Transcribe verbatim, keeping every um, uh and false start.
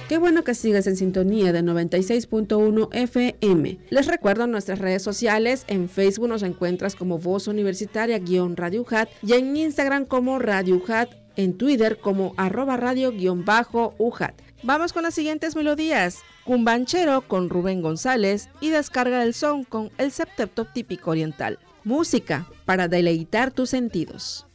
Qué bueno que sigues en sintonía de noventa y seis punto uno F M. Les recuerdo nuestras redes sociales. En Facebook nos encuentras como Voz Universitaria-Radio U J A T y en Instagram como Radio U J A T, en Twitter como arroba radio-U J A T. Vamos con las siguientes melodías. Cumbanchero con Rubén González y Descarga el Son con el septeto típico oriental. Música para deleitar tus sentidos.